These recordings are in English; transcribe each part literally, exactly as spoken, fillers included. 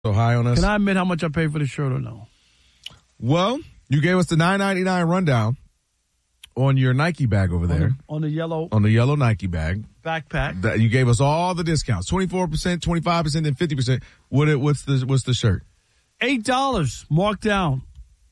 so high on us. Can I admit how much I paid for the shirt or no? Well, you gave us the nine ninety-nine rundown on your Nike bag over there. On the, on the yellow. On the yellow Nike bag. Backpack. That you gave us all the discounts. twenty-four percent, twenty-five percent, and fifty percent. What it, what's the what's the shirt? eight dollars marked down.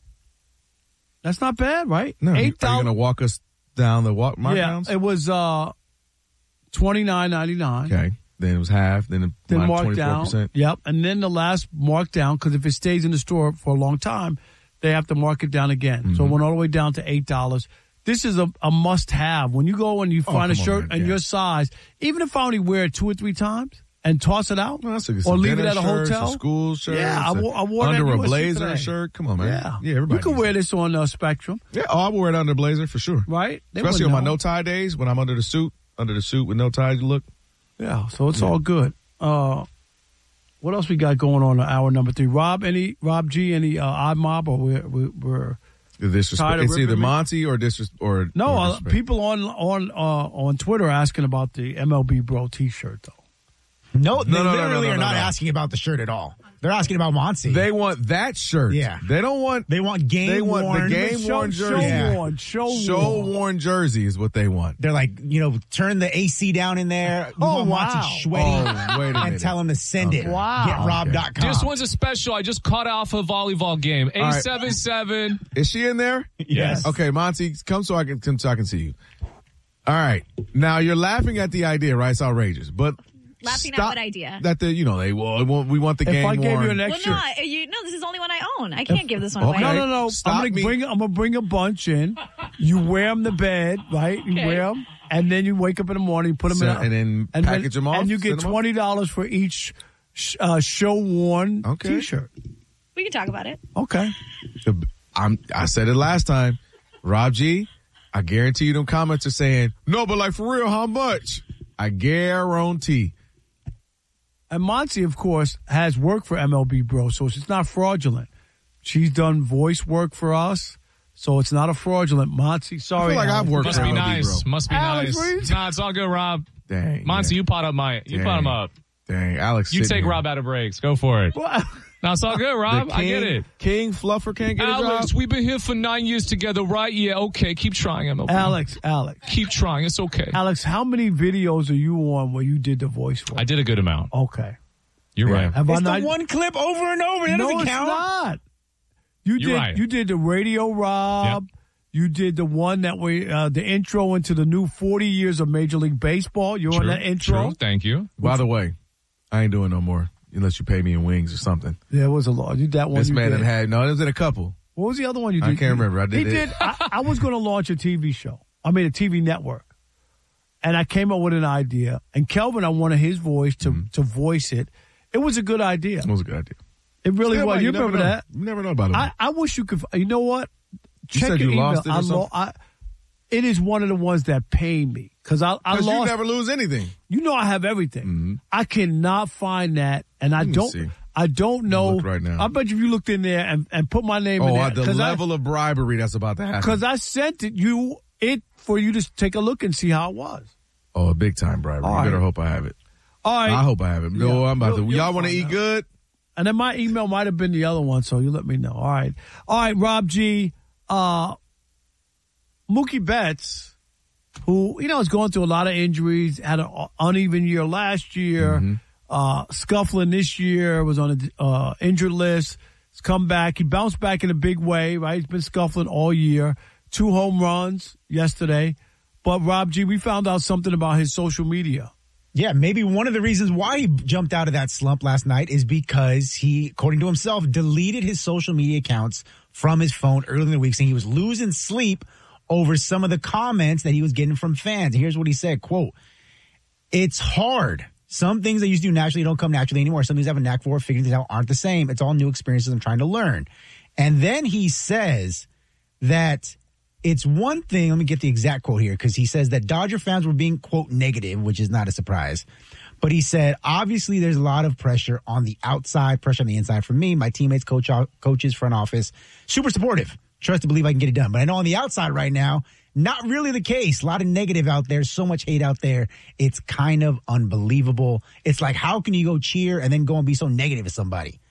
That's not bad, right? No. eight dollars. Are you going to walk us down the walk markdowns? Yeah, it was uh, twenty-nine ninety-nine. Okay. Then it was half. Then it Then marked twenty-four percent. down. Yep. And then the last markdown, because if it stays in the store for a long time, they have to mark it down again. Mm-hmm. So it went all the way down to eight dollars. This is a, a must-have. When you go and you Oh, find a come on, shirt man. in Yeah. your size, even if I only wear it two or three times and toss it out Well, that's a, or leave it dinner at a shirts, hotel. a school shirt. Yeah, I wore, I wore that under in a U S C blazer today. shirt. Come on, man. Yeah. Yeah, everybody. You can needs wear it. this on uh, Spectrum. Yeah, oh, I will wear it under a blazer for sure. Right? They Especially on wouldn't my know. no tie days when I'm under the suit, under the suit with no ties look. Yeah, so it's Yeah. all good. Uh, what else we got going on in hour number three? Rob, any Rob G, any uh, odd mob, or we're we're, we're The disrespect. Tired of It's either ripping me? Monty or disres or no or uh, disrespect. people on on uh, on Twitter are asking about the M L B Bro T-shirt though. No, they No, no, no, literally no, no, are no, not no. asking about the shirt at all. They're asking about Monty. They want that shirt. Yeah. They don't want. They want game They want worn. the game Show, worn show jersey. Yeah. worn, show, Show worn. worn jersey is what they want. They're like, you know, turn the A C down in there. We Oh, want wow. Monty sweaty. Oh, wait a and minute. tell him to send it. Okay. Wow. Get rob dot com. This one's a special. I just caught off a volleyball game. All right. eight seven seven. Is she in there? Yes. Okay, Monty, come so I can come so I can see you. All right. Now you're laughing at the idea, right? It's outrageous, but Laughing at stop what idea? That the you know they well, we want, we want the If game I gave worn. you an Well, extra, no, I- you, no, this is the only one I own. I can't give this one Okay. away. no, no, no. Stop I'm gonna me. bring. I'm gonna bring a bunch in. You wear them to bed, right? You Okay. wear them, and then you wake up in the morning, put them So- in, a- and then and package them off, and you send get 'em off? twenty dollars for each sh- uh, show worn Okay. T-shirt. We can talk about it. Okay. I'm, I said it last time. Rob G, I guarantee you them comments are saying, no, but like for real, how much? I guarantee. And Monty, of course, has worked for M L B Bro, so it's not fraudulent. She's done voice work for us, so it's not a fraudulent. Monty, sorry. I feel like Alex. I've worked Must for be M L B, nice. bro. Must be Alex, what are you nice. Nah, it's all good, Rob. Dang. Monty, yeah. you pot up my. You pot him Dang. up. Dang, Alex. You sitting take here. Rob out of breaks. Go for it. Well, No, it's all good, Rob. The I get king- it. King Fluffer can't get a Alex, job. we've been here for nine years together, right? Yeah, okay. Keep trying, M L B. Alex, Alex, Keep trying. It's okay. Alex. How many videos are you on where you did the voice work? I did a good amount. Okay. You're Yeah. right. Have I It's not? the one clip over and over. That no, doesn't it's count. not. You You're did. right. You did the radio, Rob. You did the one that we uh, the intro into the new forty years of Major League Baseball. You're on True, that intro. True. Thank you. By the way, I ain't doing no more unless you pay me in wings or something. There was a lot. You that one. This you man did. done had, no, there was in a couple. What was the other one you I did? can't remember. I did He it. did. I, I was going to launch a T V show. I mean, a T V network. And I came up with an idea. And Kelvin, I wanted his voice to, Mm-hmm. to voice it. It was a good idea. It was a good idea. It really Still, was. man, You never remember know. that? You never know about it. I, I wish you could. You know what? You Check said your you email. lost it or I, something? I, it is one of the ones that pay me because I, I Because lost. you never lose anything. You know I have everything. Mm-hmm. I cannot find that, and I Let me don't. see. I don't know. look right now. I bet you if you looked in there and, and put my name in Oh, there at the 'cause I- level of bribery that's about to happen. Because I sent it you it for you to take a look and see how it was. Oh, big time bribery. All You better right. hope I have it. All right. I hope I have it. No, Yeah. I'm about You'll- to. you'll Y'all want to find eat out. good? And then my email might have been the other one, so you let me know. All right. All right, Rob G. Uh, Mookie Betts, who, you know, is going through a lot of injuries, had an uneven year last year, Mm-hmm. uh, scuffling this year, was on the uh, injured list. He's come back. He bounced back in a big way, right? He's been scuffling all year. Two home runs yesterday. But, Rob G., we found out something about his social media. Yeah, maybe one of the reasons why he jumped out of that slump last night is because he, according to himself, deleted his social media accounts from his phone early in the week, saying he was losing sleep over some of the comments that he was getting from fans. And here's what he said, quote, "It's hard. Some things I used to do naturally don't come naturally anymore. Some things I have a knack for, figuring things out aren't the same. It's all new experiences I'm trying to learn." And then he says that it's one thing, let me get the exact quote here, because he says that Dodger fans were being, quote, negative, which is not a surprise. But he said, obviously there's a lot of pressure on the outside, pressure on the inside from me, my teammates, coach, coaches, front office, super supportive. Trust to believe I can get it done. But I know on the outside right now, not really the case. A lot of negative out there, so much hate out there. It's kind of unbelievable. It's like, how can you go cheer and then go and be so negative to somebody?